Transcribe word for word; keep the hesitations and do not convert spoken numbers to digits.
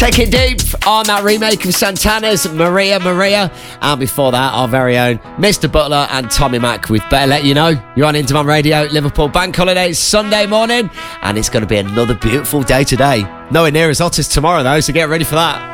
Take It Deep on that remake of Santana's Maria Maria. And before that, our very own Mister Butler and Tommy Mac with Better Let You Know. You're on Indie Man Radio, Liverpool Bank Holiday, Sunday morning. And it's going to be another beautiful day today. Nowhere near as hot as tomorrow, though, so get ready for that.